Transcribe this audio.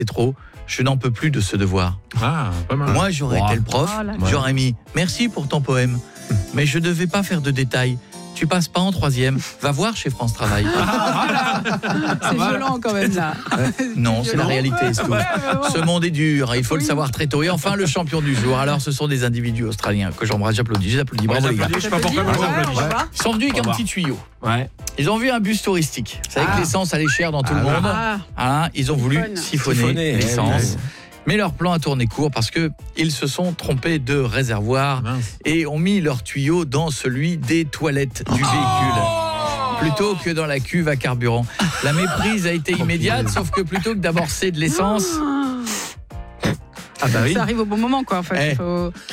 c'est trop. Je n'en peux plus de ce devoir. Ah, pas mal. Moi, j'aurais été le prof, Oh là là. j'aurais mis « Merci pour ton poème, mais je ne devais pas faire de détails. Tu passes pas en 3e, va voir chez France Travail. C'est violent quand même là. Non, c'est la réalité, c'est tout. Ouais. Ce monde est dur, il faut le Oui. savoir très tôt. Et enfin, le champion du jour. Alors, ce sont des individus australiens que j'embrasse, j'applaudis. Je les applaudis. Bravo les gars. Je sais pas pourquoi, mais Ouais, on j'applaudis. va voir. Ils sont venus avec Au un revoir. petit tuyau. Ouais. Ils ont vu un bus touristique. Vous savez que l'essence, elle est chère dans tout le monde. Ah. Hein, ils ont voulu Siphonne. siphonner l'essence. ouais. Mais leur plan a tourné court parce que ils se sont trompés de réservoir Mince. et ont mis leur tuyau dans celui des toilettes du véhicule. Plutôt que dans la cuve à carburant. La méprise a été immédiate, sauf que plutôt que d'amorcer de l'essence, Ah bah oui. Ça arrive au bon moment quoi. En fait, Eh. il faut...